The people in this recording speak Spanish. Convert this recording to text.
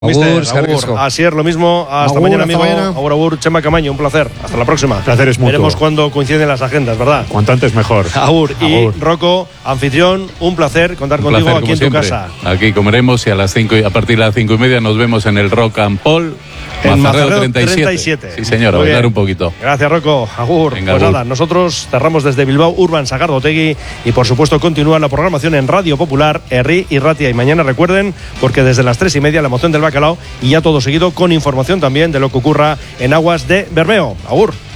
Mister, agur. Así es, lo mismo. Hasta mañana, amigo. Agur, Chema Camaño, un placer. Hasta la próxima. Placer es mutuo. Veremos cuándo coinciden las agendas, ¿verdad? Cuanto antes mejor. Agur. Y Rocco, anfitrión, un placer contar contigo placer, aquí en siempre. Ah, tu casa. Aquí comeremos y a partir de las 5:30 nos vemos en el Rock and Paul. En Mazarredo 37. Sí, señor, a Muy bailar bien. un poquito. Gracias, Rocco. Agur. Venga, Pues agur. nada, nosotros cerramos desde Bilbao, Urban Sagardotegui, y por supuesto continúa la programación en Radio Popular, Herri y Ratia. Y mañana recuerden, porque desde las 3:30 la emoción del bacalao y ya todo seguido con información también de lo que ocurra en aguas de Bermeo. Agur.